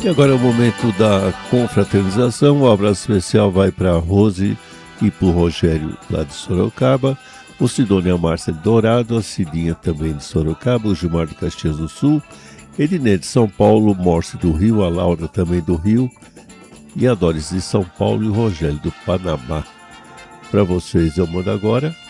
E agora é o momento da confraternização. O abraço especial vai para a Rose e para o Rogério, lá de Sorocaba. O Sidônia e a Márcia de Dourado, a Cidinha também de Sorocaba, o Gilmar de Caxias do Sul, Edinê de São Paulo, o Morse do Rio, a Laura também do Rio, e a Doris de São Paulo e o Rogério do Panamá. Para vocês eu mando agora